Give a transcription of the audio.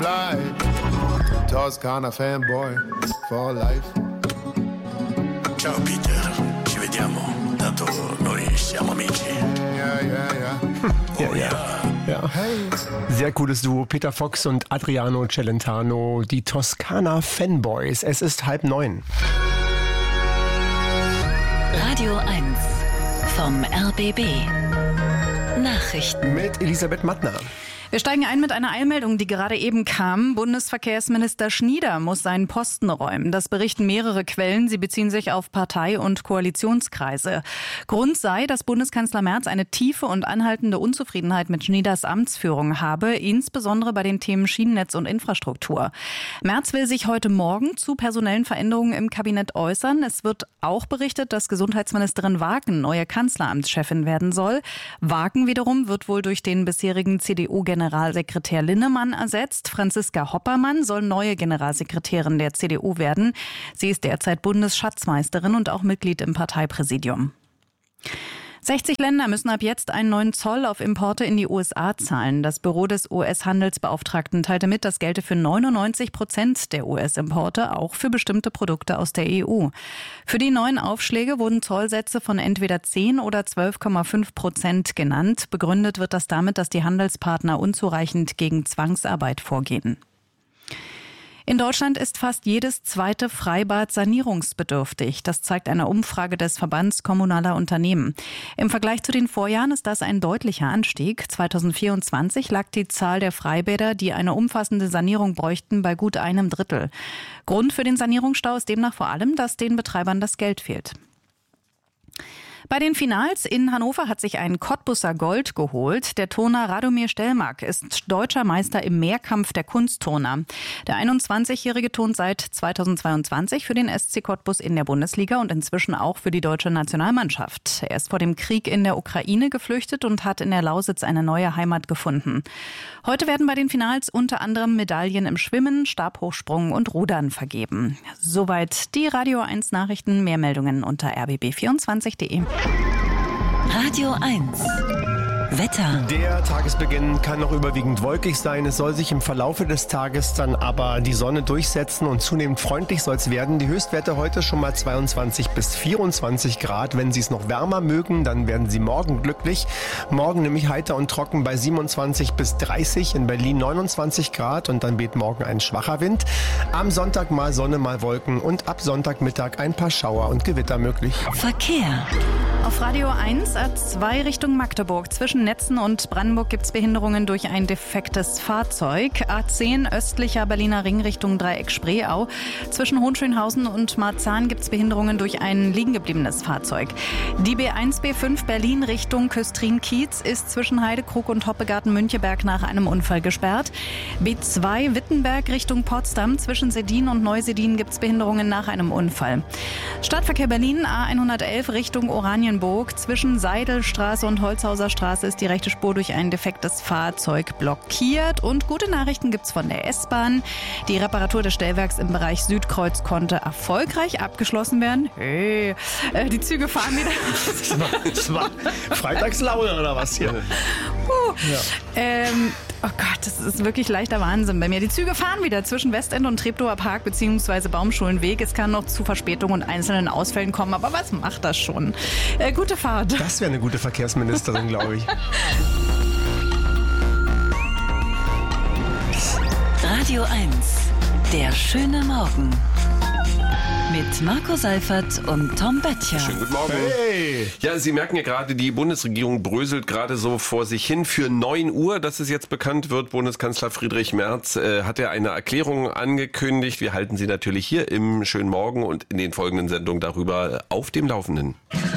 life. Toscana fanboy for life. Ciao Peter, ci vediamo, tanto noi siamo amici. Ja. Sehr cooles Duo, Peter Fox und Adriano Celentano, die Toskana Fanboys. Es ist 8:30. Radio 1 vom RBB. Nachrichten Mit Elisabeth Mattner. Wir steigen ein mit einer Eilmeldung, die gerade eben kam. Bundesverkehrsminister Schnieder muss seinen Posten räumen. Das berichten mehrere Quellen. Sie beziehen sich auf Partei- und Koalitionskreise. Grund sei, dass Bundeskanzler Merz eine tiefe und anhaltende Unzufriedenheit mit Schnieders Amtsführung habe, insbesondere bei den Themen Schienennetz und Infrastruktur. Merz will sich heute Morgen zu personellen Veränderungen im Kabinett äußern. Es wird auch berichtet, dass Gesundheitsministerin Wagen neue Kanzleramtschefin werden soll. Wagen wiederum wird wohl durch den bisherigen CDU-Generalsekretär Linnemann ersetzt. Franziska Hoppermann soll neue Generalsekretärin der CDU werden. Sie ist derzeit Bundesschatzmeisterin und auch Mitglied im Parteipräsidium. 60 Länder müssen ab jetzt einen neuen Zoll auf Importe in die USA zahlen. Das Büro des US-Handelsbeauftragten teilte mit, das gelte für 99% der US-Importe, auch für bestimmte Produkte aus der EU. Für die neuen Aufschläge wurden Zollsätze von entweder 10 oder 12,5% genannt. Begründet wird das damit, dass die Handelspartner unzureichend gegen Zwangsarbeit vorgehen. In Deutschland ist fast jedes zweite Freibad sanierungsbedürftig. Das zeigt eine Umfrage des Verbands kommunaler Unternehmen. Im Vergleich zu den Vorjahren ist das ein deutlicher Anstieg. 2024 lag die Zahl der Freibäder, die eine umfassende Sanierung bräuchten, bei gut einem Drittel. Grund für den Sanierungsstau ist demnach vor allem, dass den Betreibern das Geld fehlt. Bei den Finals in Hannover hat sich ein Cottbusser Gold geholt. Der Turner Radomir Stellmark ist deutscher Meister im Mehrkampf der Kunstturner. Der 21-Jährige turnt seit 2022 für den SC Cottbus in der Bundesliga und inzwischen auch für die deutsche Nationalmannschaft. Er ist vor dem Krieg in der Ukraine geflüchtet und hat in der Lausitz eine neue Heimat gefunden. Heute werden bei den Finals unter anderem Medaillen im Schwimmen, Stabhochsprung und Rudern vergeben. Soweit die Radio 1 Nachrichten. Mehr Meldungen unter rbb24.de. Radio 1 Wetter. Der Tagesbeginn kann noch überwiegend wolkig sein. Es soll sich im Verlaufe des Tages dann aber die Sonne durchsetzen und zunehmend freundlich soll es werden. Die Höchstwerte heute schon mal 22 bis 24 Grad. Wenn Sie es noch wärmer mögen, dann werden Sie morgen glücklich. Morgen nämlich heiter und trocken bei 27 bis 30, in Berlin 29 Grad und dann weht morgen ein schwacher Wind. Am Sonntag mal Sonne, mal Wolken und ab Sonntagmittag ein paar Schauer und Gewitter möglich. Verkehr. Auf Radio 1 A2 Richtung Magdeburg. Zwischen Netzen und Brandenburg gibt es Behinderungen durch ein defektes Fahrzeug. A10 östlicher Berliner Ring Richtung Dreieck Spreeau. Zwischen Hohenschönhausen und Marzahn gibt es Behinderungen durch ein liegengebliebenes Fahrzeug. Die B1 B5 Berlin Richtung Küstrin-Kiez ist zwischen Heidekrug und Hoppegarten-Müncheberg nach einem Unfall gesperrt. B2 Wittenberg Richtung Potsdam. Zwischen Sedin und Neusedin gibt es Behinderungen nach einem Unfall. Stadtverkehr Berlin A111 Richtung Oranienburg. Zwischen Seidelstraße und Holzhauser Straße ist die rechte Spur durch ein defektes Fahrzeug blockiert. Und gute Nachrichten gibt's von der S-Bahn. Die Reparatur des Stellwerks im Bereich Südkreuz konnte erfolgreich abgeschlossen werden. Hey, die Züge fahren wieder. Das war Freitagslaune oder was hier? Oh Gott, das ist wirklich leichter Wahnsinn bei mir. Die Züge fahren wieder zwischen Westend und Treptower Park bzw. Baumschulenweg. Es kann noch zu Verspätungen und einzelnen Ausfällen kommen, aber was macht das schon? Gute Fahrt. Das wäre eine gute Verkehrsministerin, glaube ich. Radio 1 Der schöne Morgen. Mit Marco Seifert und Tom Böttcher. Schönen guten Morgen. Hey! Ja, Sie merken ja gerade, die Bundesregierung bröselt gerade so vor sich hin. Für 9 Uhr, dass es jetzt bekannt wird, Bundeskanzler Friedrich Merz hat er eine Erklärung angekündigt. Wir halten Sie natürlich hier im schönen Morgen und in den folgenden Sendungen darüber auf dem Laufenden.